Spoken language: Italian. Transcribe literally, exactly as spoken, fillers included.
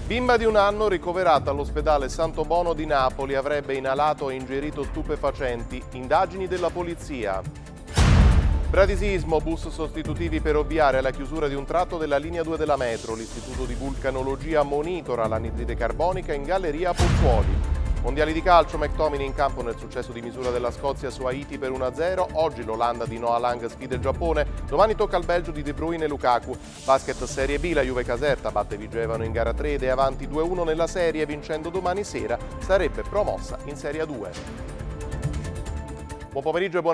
Bimba di un anno ricoverata all'ospedale Santo Bono di Napoli avrebbe inalato e ingerito stupefacenti. Indagini della polizia. Bradisismo, bus sostitutivi per ovviare alla chiusura di un tratto della linea due della metro. L'Istituto di Vulcanologia monitora l'anidride carbonica in galleria a Pozzuoli. Mondiali di calcio, McTominay in campo nel successo di misura della Scozia su Haiti per uno a zero. Oggi l'Olanda di Noah Lang sfida il Giappone. Domani tocca al Belgio di De Bruyne e Lukaku. Basket Serie B, la Juve Caserta batte Vigevano in gara tre ed è avanti due a uno nella serie. Vincendo domani sera sarebbe promossa in Serie A due. Buon pomeriggio e buona